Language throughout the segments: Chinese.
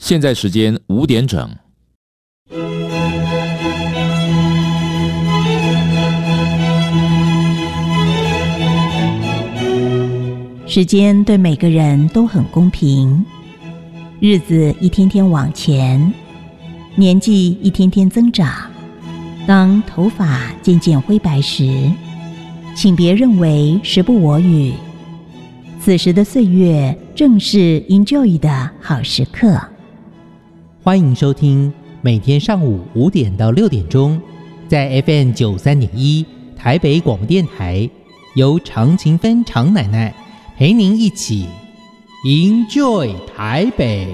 现在时间5点整。 时间对每个人都很公平，日子一天天往前，年纪一天天增长。当头发渐渐灰白时，请别认为时不我与，此时的岁月正是 enjoy 的好时刻。 欢迎收听每天上午5点到6点钟，在 FM 93.1台北广播电台，由常勤芬常奶奶陪您一起 enjoy 台北。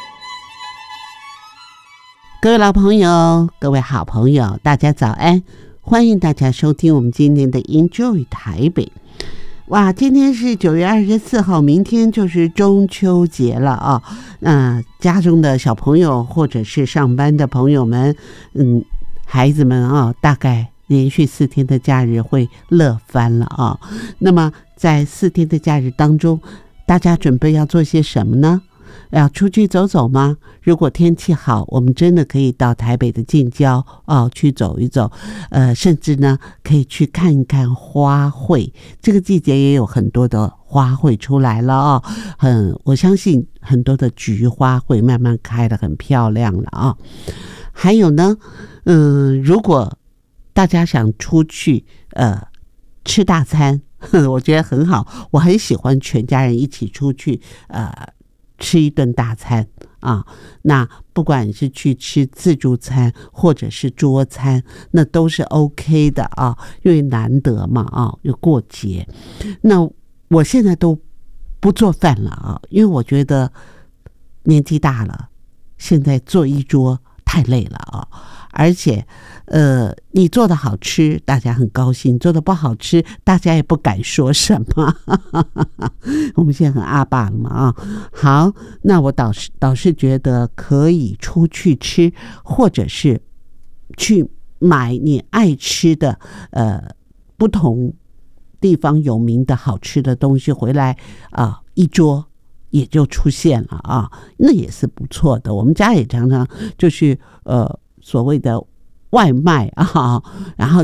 各位老朋友，各位好朋友，大家早安，欢迎大家收听我们今天的 enjoy 台北。哇，今天是9月24号，明天就是中秋节了啊！家中的小朋友或者是上班的朋友们，孩子们啊，大概连续4天的假日会乐翻了啊。那么在4天的假日当中，大家准备要做些什么呢？要出去走走吗？如果天气好，我们真的可以到台北的近郊去走一走，甚至呢可以去看一看花卉。这个季节也有很多的花卉出来了我相信很多的菊花会慢慢开得很漂亮了还有呢，如果大家想出去吃大餐，我觉得很好，我很喜欢全家人一起出去吃一顿大餐那不管是去吃自助餐或者是桌餐，那都是 OK 的因为难得嘛又过节。那我现在都不做饭了因为我觉得年纪大了，现在做一桌太累了而且你做的好吃大家很高兴，做的不好吃大家也不敢说什么我们现在很阿爸了嘛好，那我倒是觉得可以出去吃，或者是去买你爱吃的不同地方有名的好吃的东西回来一桌也就出现了那也是不错的。我们家也常常就是所谓的外卖然后